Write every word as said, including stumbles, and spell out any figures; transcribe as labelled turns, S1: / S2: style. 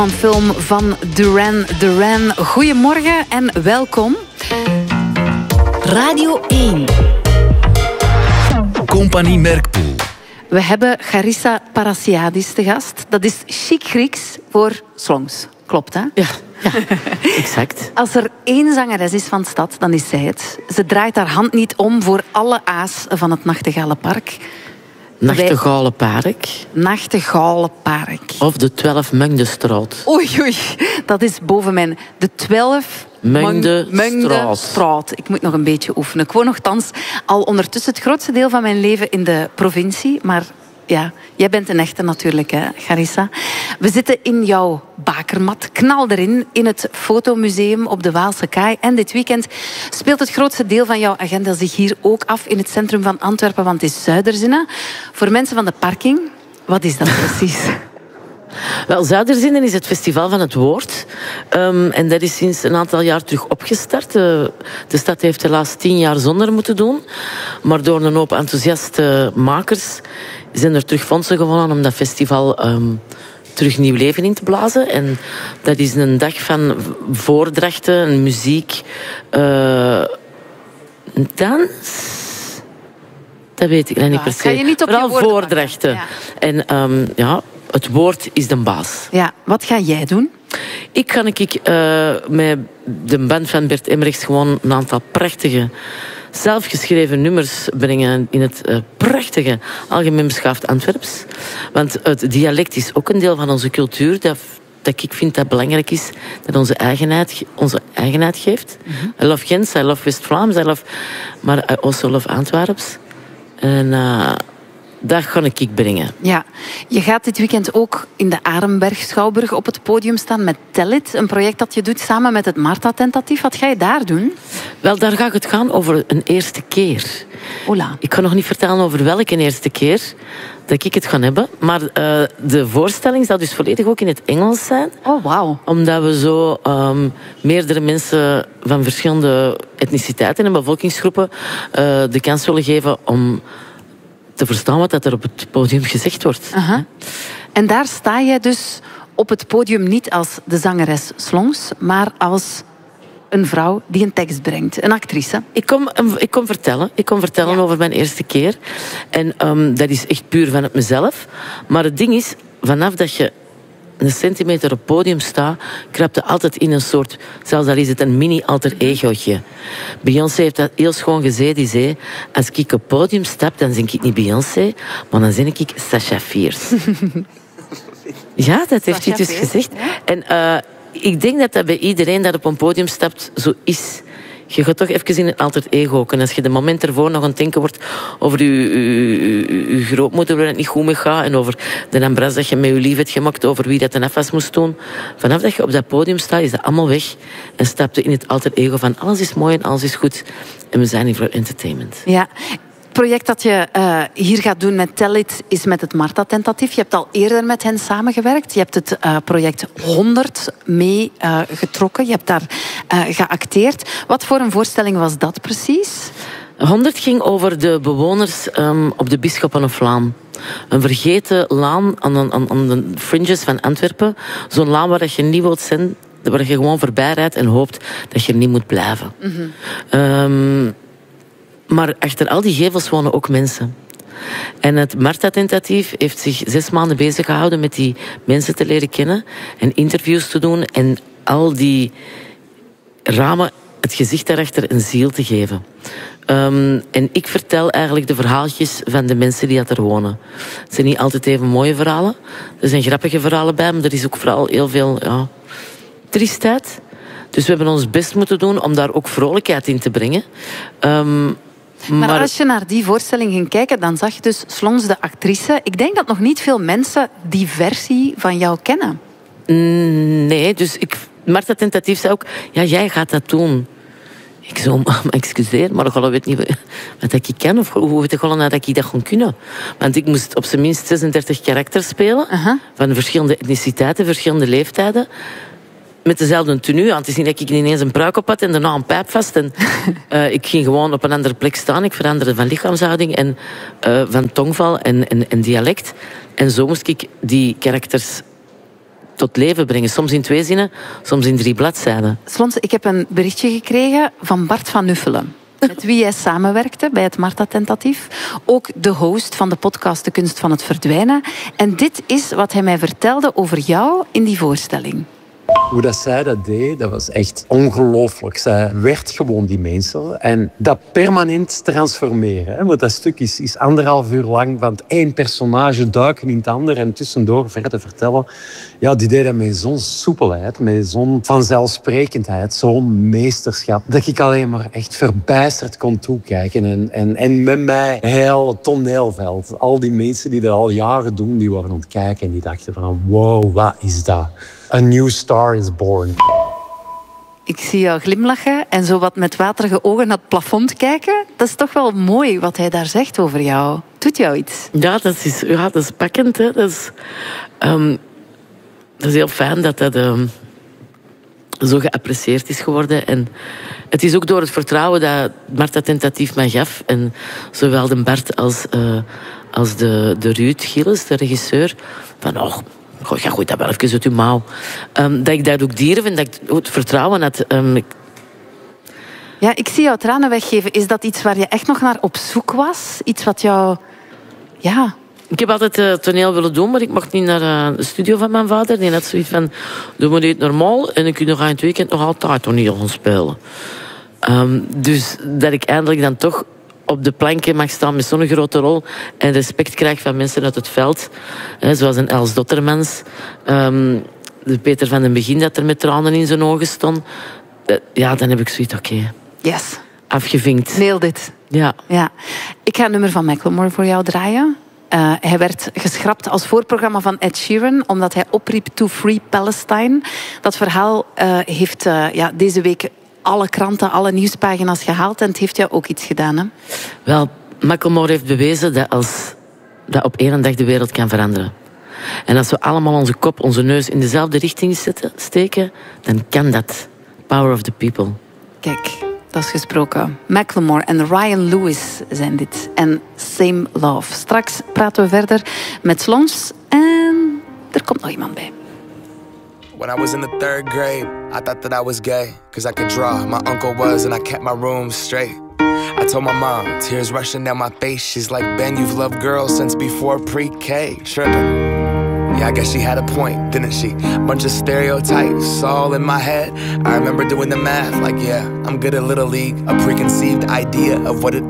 S1: Een film van Duran Duran. Goedemorgen en welkom. Radio één.
S2: Compagnie Merkpoel.
S1: We hebben Charissa Parasiadis te gast. Dat is chic Grieks voor slongs. Klopt, hè?
S3: Ja, ja, exact.
S1: Als er één zangeres is van de stad, dan is zij het. Ze draait haar hand niet om voor alle a's van het Nachtegalenpark.
S3: Nachtegalenpark.
S1: Nachtegalenpark.
S3: Of de twaalf Mengdestraat.
S1: Oei, oei. Dat is boven mijn... De twaalf...
S3: Mengdestraat.
S1: Straat. Ik moet nog een beetje oefenen. Ik woon nogthans al ondertussen het grootste deel van mijn leven in de provincie. Maar ja, jij bent een echte natuurlijk, hè, Charissa. We zitten in jouw bakermat, knal erin, in het fotomuseum op de Waalse Kaai. En dit weekend speelt het grootste deel van jouw agenda zich hier ook af in het centrum van Antwerpen, want het is Zuiderzinnen. Voor mensen van de parking, wat is dat precies?
S3: Wel, Zuiderzinnen is het festival van het woord. Um, en dat is sinds een aantal jaar terug opgestart. Uh, de stad heeft helaas tien jaar zonder moeten doen. Maar door een hoop enthousiaste makers zijn er terug fondsen gewonnen om dat festival um, terug nieuw leven in te blazen. En dat is een dag van voordrachten, muziek, uh, dans. Dat weet ik niet per se.
S1: Ga je niet op je
S3: Vooral voordrachten.
S1: Ja.
S3: En um, ja, het woord is de baas.
S1: Ja, wat ga jij doen?
S3: Ik ga ik, uh, met de band van Bert Emmerichs gewoon een aantal prachtige, zelfgeschreven nummers brengen in het uh, prachtige, algemeen beschaafd Antwerps. Want het dialect is ook een deel van onze cultuur, dat, dat ik vind dat belangrijk is, dat onze eigenheid, onze eigenheid geeft. Mm-hmm. I love Gens, I love West-Vlaams, I love, maar I also love Antwerps. En... Uh, dat ga ik brengen.
S1: Ja, je gaat dit weekend ook in de Arenberg Schouwburg op het podium staan met Tell It, een project dat je doet samen met het Marta-tentatief. Wat ga je daar doen?
S3: Wel, daar gaat het gaan over een eerste keer.
S1: Ola.
S3: Ik kan nog niet vertellen over welke eerste keer dat ik het ga hebben. Maar uh, de voorstelling zal dus volledig ook in het Engels zijn.
S1: Oh, wauw.
S3: Omdat we zo um, meerdere mensen van verschillende etniciteiten en bevolkingsgroepen uh, de kans willen geven om te verstaan wat dat er op het podium gezegd wordt.
S1: Uh-huh. En daar sta jij dus op het podium niet als de zangeres Slongs, maar als een vrouw die een tekst brengt, een actrice.
S3: Ik kom, ik kom vertellen, ik kom vertellen ja. over mijn eerste keer. En um, dat is echt puur van het mezelf. Maar het ding is, vanaf dat je een centimeter op het podium staat, kruipt je altijd in een soort, zelfs al is het een mini-alter egootje. Beyoncé heeft dat heel schoon gezegd. Die zei, als ik op het podium stap, dan zing ik niet Beyoncé, maar dan zing ik Sasha Fierce. Ja, dat heeft hij dus Fierce, gezegd. Ja? En uh, ik denk dat dat bij iedereen dat op een podium stapt zo is. Je gaat toch even in een alter ego. En als je de moment ervoor nog aan het denken wordt over je grootmoeder waar het niet goed mee gaat en over de ambras dat je met je lief hebt gemaakt, over wie dat een afwas moest doen. Vanaf dat je op dat podium staat, is dat allemaal weg. En stapt je in het alter ego van alles is mooi en alles is goed. En we zijn hier voor entertainment.
S1: Ja. Het project dat je uh, hier gaat doen met Tell It is met het Marta-tentatief. Je hebt al eerder met hen samengewerkt. Je hebt het uh, project honderd mee uh, getrokken. Je hebt daar uh, geacteerd. Wat voor een voorstelling was dat precies?
S3: honderd ging over de bewoners um, op de Bisschoppenvlaan. Een vergeten laan aan, aan, aan de fringes van Antwerpen. Zo'n laan waar je niet wilt zijn, waar je gewoon voorbij rijdt en hoopt dat je er niet moet blijven. Mm-hmm. Um, Maar achter al die gevels wonen ook mensen. En het Marta-tentatief heeft zich zes maanden bezig gehouden met die mensen te leren kennen en interviews te doen en al die ramen het gezicht daarachter een ziel te geven. Um, en ik vertel eigenlijk de verhaaltjes van de mensen die dat er wonen. Het zijn niet altijd even mooie verhalen. Er zijn grappige verhalen bij, maar er is ook vooral heel veel ja, triestheid. Dus we hebben ons best moeten doen om daar ook vrolijkheid in te brengen. Um,
S1: Maar, maar als je naar die voorstelling ging kijken, dan zag je dus Slongs de actrice. Ik denk dat nog niet veel mensen die versie van jou kennen.
S3: Nee, dus ik, Marta Tentatief zei ook, ja, jij gaat dat doen. Ik zo, excuseer, maar ik weet niet wat ik ken of hoe weet ik gewoon dat ik dat gewoon kunnen. Want ik moest op zijn minst zesendertig karakters spelen, uh-huh. van verschillende etniciteiten, verschillende leeftijden. Met dezelfde tenue. Want het is niet dat ik ineens een pruik op had en daarna een pijp vast. En, uh, ik ging gewoon op een andere plek staan. Ik veranderde van lichaamshouding en uh, van tongval en, en, en dialect. En zo moest ik die karakters tot leven brengen. Soms in twee zinnen, soms in drie bladzijden.
S1: Slons, ik heb een berichtje gekregen van Bart van Nuffelen, met wie jij samenwerkte bij het Marta-tentatief. Ook de host van de podcast De Kunst van het Verdwijnen. En dit is wat hij mij vertelde over jou in die voorstelling.
S2: Hoe dat zij dat deed, dat was echt ongelooflijk. Zij werd gewoon die mensen. En dat permanent transformeren. Hè? Want dat stuk is, is anderhalf uur lang van het één personage duiken in het ander en tussendoor verder vertellen. Ja, die deed dat met zo'n soepelheid, met zo'n vanzelfsprekendheid, zo'n meesterschap, dat ik alleen maar echt verbijsterd kon toekijken. En, en, en met mij heel het toneelveld. Al die mensen die dat al jaren doen, die waren aan het kijken en die dachten van wow, wat is dat? A new star is born.
S1: Ik zie jou glimlachen en zo wat met waterige ogen naar het plafond kijken. Dat is toch wel mooi wat hij daar zegt over jou. Doet jou iets?
S3: Ja, dat is, ja, dat is pakkend. Hè. Dat, is, um, dat is heel fijn dat dat um, zo geapprecieerd is geworden. En het is ook door het vertrouwen dat Marta-tentatief mij gaf. En zowel de Bart als, uh, als de, de Ruud Gilles, de regisseur, van oh, Goh, ja, goed, dat wel even uit uw mouw. Um, dat ik dat ook durf en dat ik het vertrouwen had. Um, ik...
S1: Ja, ik zie jou tranen weggeven. Is dat iets waar je echt nog naar op zoek was? Iets wat jou... Ja...
S3: Ik heb altijd uh, toneel willen doen, maar ik mocht niet naar uh, de studio van mijn vader. Die had zoiets van, doe maar dit normaal en ik kan nog aan het weekend nog altijd toneel gaan spelen. Um, dus dat ik eindelijk dan toch op de planken mag staan met zo'n grote rol en respect krijg van mensen uit het veld. Hè, zoals een Els Dottermans, um, de Peter van den Begin dat er met tranen in zijn ogen stond. Uh, ja, dan heb ik zoiets, oké. Okay,
S1: yes.
S3: Afgevinkt.
S1: Nail dit.
S3: Ja.
S1: ja. Ik ga een nummer van Macklemore voor jou draaien. Uh, hij werd geschrapt als voorprogramma van Ed Sheeran, omdat hij opriep To Free Palestine. Dat verhaal uh, heeft uh, ja, deze week alle kranten, alle nieuwspagina's gehaald. En het heeft jou ook iets gedaan, hè?
S3: Wel, Macklemore heeft bewezen dat, als, dat op één dag de wereld kan veranderen. En als we allemaal onze kop, onze neus in dezelfde richting zetten, steken, dan kan dat. Power of the people.
S1: Kijk, dat is gesproken. Macklemore en Ryan Lewis zijn dit. En Same Love. Straks praten we verder met Slons. En er komt nog iemand bij.
S4: When I was in the third grade, I thought that I was gay, cause I could draw, my uncle was, and I kept my room straight. I told my mom, tears rushing down my face, she's like, Ben, you've loved girls since before pre-K. Trippin'. Yeah, I guess she had a point, didn't she? Bunch of stereotypes all in my head. I remember doing the math, like, yeah, I'm good at Little League. A preconceived idea of what it